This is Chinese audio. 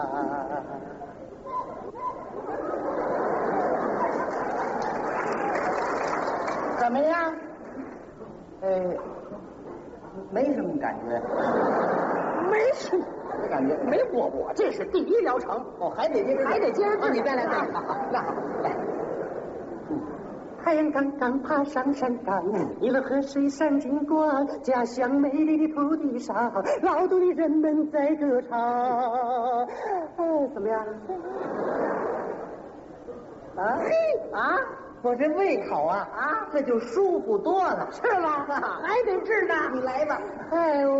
怎么样？没什么感觉， 没什么， 没感觉， 没我这是第一疗程， 哦，还得接着， 还得接着治。 你再来，再来， 那好，来。 太阳刚刚爬上山岗，一路河水闪金光，家乡美丽的土地上，劳动的人们在歌唱。怎么样？ 啊，我这胃口啊，这就舒服多了， 是吗？还得治呢。 你来吧。 哎，